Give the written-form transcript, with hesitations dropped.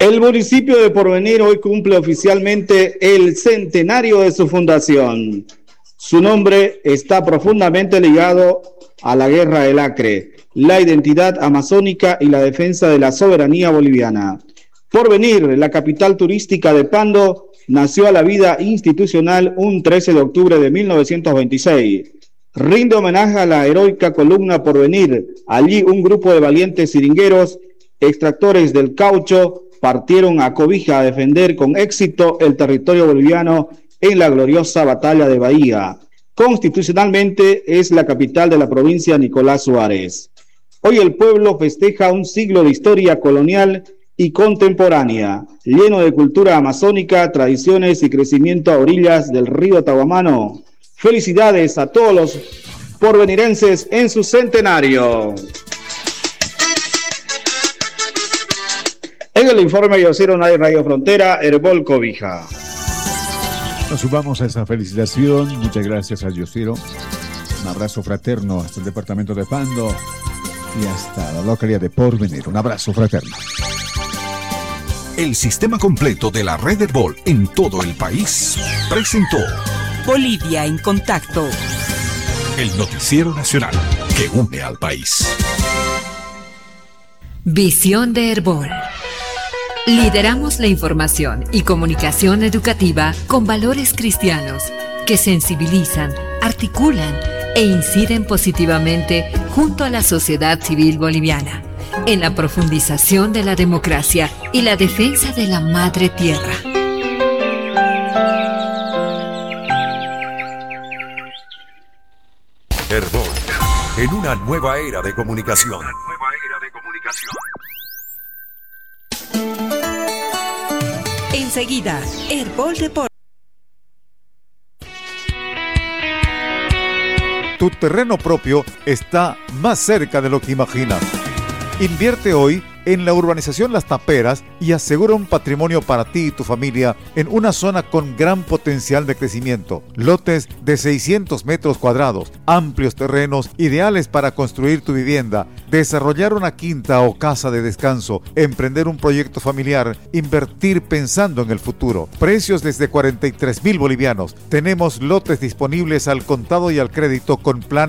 El municipio de Porvenir hoy cumple oficialmente el centenario de su fundación. Su nombre está profundamente ligado a la Guerra del Acre, la identidad amazónica y la defensa de la soberanía boliviana. Porvenir, la capital turística de Pando, nació a la vida institucional un 13 de octubre de 1926. Rinde homenaje a la heroica columna Porvenir. Allí un grupo de valientes siringueros, extractores del caucho, partieron a Cobija a defender con éxito el territorio boliviano en la gloriosa batalla de Bahía. Constitucionalmente es la capital de la provincia Nicolás Suárez. Hoy el pueblo festeja un siglo de historia colonial y contemporánea, lleno de cultura amazónica, tradiciones y crecimiento a orillas del río Tahuamano. Felicidades a todos los porvenirenses en su centenario. En el informe Yosiro Nay Radio Frontera, Herbol Cobija. Nos sumamos a esa felicitación. Muchas gracias a Yosiro. Un abrazo fraterno hasta el departamento de Pando y hasta la localidad de Porvenir. Un abrazo fraterno. El sistema completo de la red Herbol en todo el país presentó Bolivia en Contacto, el noticiero nacional que une al país. Visión de Herbol. Lideramos la información y comunicación educativa con valores cristianos que sensibilizan, articulan e inciden positivamente junto a la sociedad civil boliviana en la profundización de la democracia y la defensa de la madre tierra. Herbol, en una nueva era de comunicación. Enseguida, Herbol Deportes. Tu terreno propio está más cerca de lo que imaginas. Invierte hoy en la urbanización Las Taperas y asegura un patrimonio para ti y tu familia en una zona con gran potencial de crecimiento. Lotes de 600 metros cuadrados, amplios terrenos ideales para construir tu vivienda, desarrollar una quinta o casa de descanso, emprender un proyecto familiar, invertir pensando en el futuro. Precios desde 43,000 bolivianos. Tenemos lotes disponibles al contado y al crédito con planes